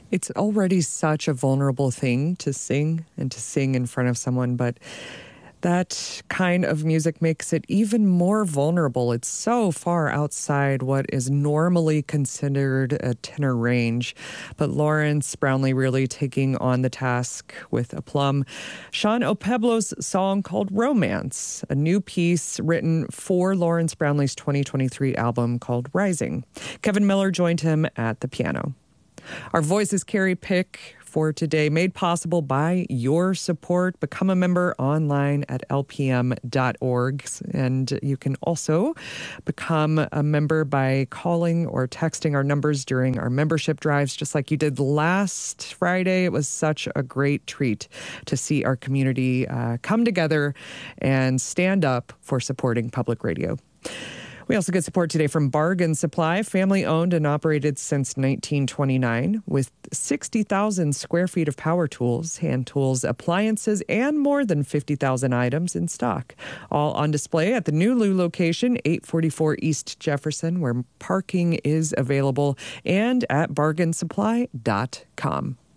It's already such a vulnerable thing to sing and to sing in front of someone, but that kind of music makes it even more vulnerable. It's so far outside what is normally considered a tenor range. But Lawrence Brownlee really taking on the task with aplomb. Sean O'Peblo's song called Romance, a new piece written for Lawrence Brownlee's 2023 album called Rising. Kevin Miller joined him at the piano. Our Voices Carry pick for today, made possible by your support. Become a member online at lpm.org. And you can also become a member by calling or texting our numbers during our membership drives, just like you did last Friday. It was such a great treat to see our community come together and stand up for supporting public radio. We also get support today from Bargain Supply, family owned and operated since 1929, with 60,000 square feet of power tools, hand tools, appliances, and more than 50,000 items in stock. All on display at the new Lou location, 844 East Jefferson, where parking is available, and at bargainsupply.com.